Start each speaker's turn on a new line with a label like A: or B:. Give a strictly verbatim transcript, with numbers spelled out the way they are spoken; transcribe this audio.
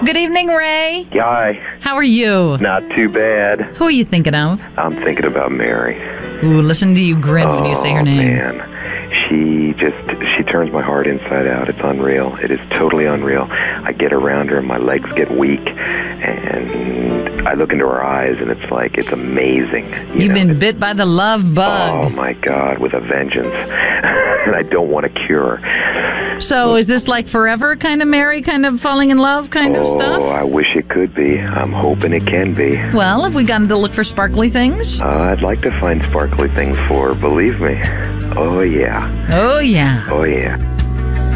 A: Good evening, Ray.
B: Hi.
A: How are you?
B: Not too bad.
A: Who are you thinking of?
B: I'm thinking about Mary.
A: Ooh, listen to you grin
B: oh,
A: when you say her name.
B: man. She just, she turns my heart inside out. It's unreal. It is totally unreal. I get around her and my legs get weak. And I look into her eyes and it's like, it's amazing. You
A: You've
B: know?
A: been bit by the love bug.
B: Oh, my God, with a vengeance. And I don't want a cure.
A: So is this like forever kind of Mary, kind of falling in love kind of stuff?
B: Oh, I wish it could be. I'm hoping it can be.
A: Well, have we gotten to look for sparkly things?
B: Uh, I'd like to find sparkly things for her, believe me. Oh, yeah.
A: Oh, yeah.
B: Oh, yeah.